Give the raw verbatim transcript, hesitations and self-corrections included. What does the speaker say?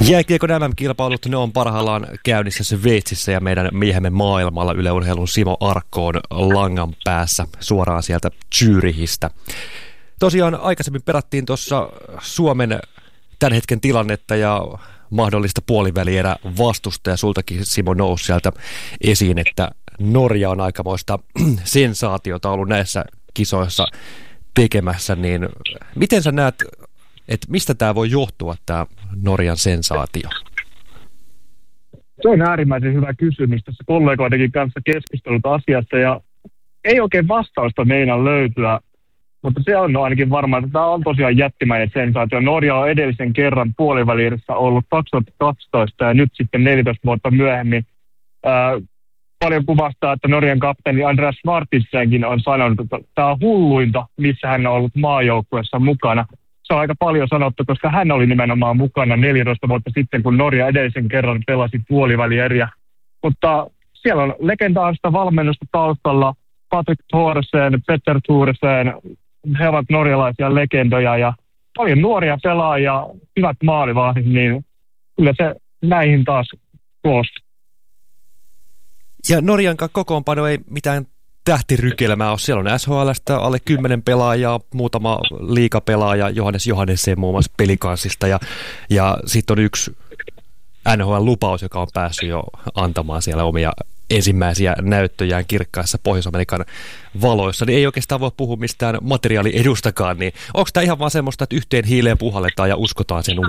Jääkiekon M M-kilpailut, ne on parhaillaan käynnissä Sveitsissä ja meidän miehemme maailmalla Yle Urheilun Simo Arkko on langan päässä suoraan sieltä Zürichistä. Tosiaan aikaisemmin perattiin tuossa Suomen tämän hetken tilannetta ja mahdollista puolivälierä vastusta ja sultakin Simo nousi sieltä esiin, että Norja on aikamoista sensaatiota ollut näissä kisoissa tekemässä, niin miten sä näet, että mistä tämä voi johtua, tämä Norjan sensaatio? Se on äärimmäisen hyvä kysymys. Tässä kollegoidenkin kanssa keskustelut asiasta ja ei oikein vastausta meinaa löytyä, mutta se on ainakin varma, että tämä on tosiaan jättimäinen sensaatio. Norja on edellisen kerran puolivälierissä ollut kaksituhattakaksitoista ja nyt sitten neljätoista vuotta myöhemmin. Ää, paljon kuvastaa, että Norjan kapteeni Andreas Martinsenkin on sanonut, että tämä on hulluinta, missä hän on ollut maajoukkueessa mukana. Se on aika paljon sanottu, koska hän oli nimenomaan mukana neljätoista vuotta sitten, kun Norja edellisen kerran pelasi puolivälieriä. Mutta siellä on legendaarista valmennusta taustalla. Patrick Thorsen, Petter Thorsen, he ovat norjalaisia legendoja ja paljon nuoria pelaajia, hyvät maalivahdit, niin kyllä se näihin taas koostuu. Ja Norjan kokoonpano ei mitään tähtirykelmää ole. Siellä on S H L:stä alle kymmenen pelaajaa, muutama liigapelaaja, Johannes Johannesen muun muassa Pelikansista ja, ja sitten on yksi N H L-lupaus, joka on päässyt jo antamaan siellä omia ensimmäisiä näyttöjään kirkkaissa Pohjois-Amerikan valoissa, niin ei oikeastaan voi puhua mistään materiaaliedustakaan, niin onko tämä ihan vaan semmoista, että yhteen hiileen puhalletaan ja uskotaan sen